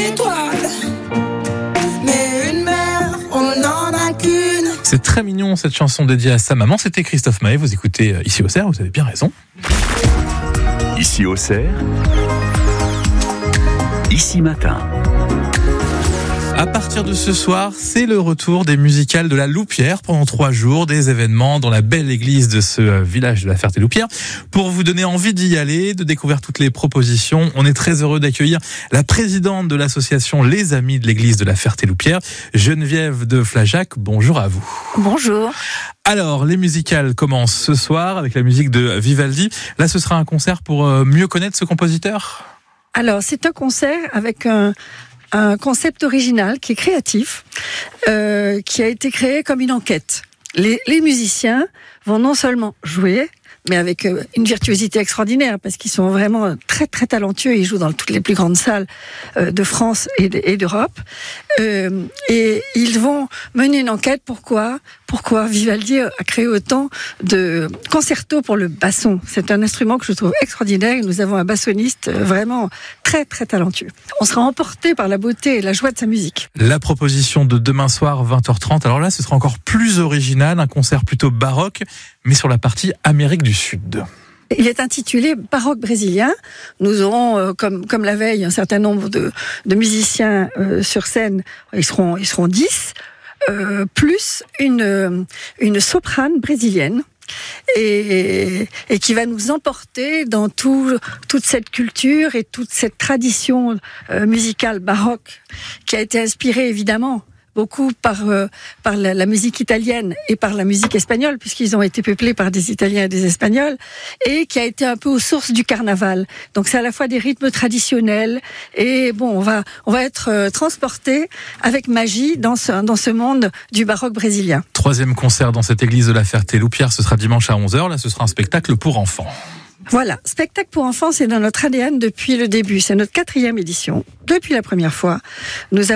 étoile. Mais une mère, on n'en a qu'une. C'est très mignon cette chanson dédiée à sa maman. C'était Christophe Maé. Vous écoutez Ici Auxerre, vous avez bien raison. Ici Auxerre, Ici Matin. À partir de ce soir, c'est le retour des musicales de la Loupière pendant 3 jours, des événements dans la belle église de ce village de la Ferté-Loupière. Pour vous donner envie d'y aller, de découvrir toutes les propositions, on est très heureux d'accueillir la présidente de l'association Les Amis de l'église de la Ferté-Loupière, Geneviève de Flajac. Bonjour à vous. Bonjour. Alors, les musicales commencent ce soir avec la musique de Vivaldi. Là, ce sera un concert pour mieux connaître ce compositeur ? Alors, c'est un concert avec un concept original qui est créatif, qui a été créé comme une enquête. Les musiciens vont non seulement jouer, mais avec une virtuosité extraordinaire, parce qu'ils sont vraiment très très talentueux. Ils jouent dans toutes les plus grandes salles de France et d'Europe. Et ils vont mener une enquête. Pourquoi Vivaldi a créé autant de concertos pour le basson. C'est un instrument que je trouve extraordinaire. Et nous avons un bassoniste vraiment très très talentueux. On sera emporté par la beauté et la joie de sa musique. La proposition de demain soir 20h30. Alors là, ce sera encore plus original, un concert plutôt baroque, mais sur la partie Amérique du Sud. Il est intitulé Baroque brésilien. Nous aurons, comme la veille, un certain nombre de musiciens sur scène. Ils seront 10, plus une soprane brésilienne. Et qui va nous emporter dans toute cette culture et toute cette tradition musicale baroque qui a été inspirée évidemment beaucoup par la musique italienne et par la musique espagnole, puisqu'ils ont été peuplés par des Italiens et des Espagnols, et qui a été un peu aux sources du carnaval. Donc c'est à la fois des rythmes traditionnels, et bon, on va être transporté avec magie dans ce monde du baroque brésilien. 3e concert dans cette église de la Ferté-Loupière, ce sera dimanche à 11h. Là, ce sera un spectacle pour enfants. Voilà, spectacle pour enfants, c'est dans notre ADN depuis le début. C'est notre 4e édition. Depuis la première fois, nous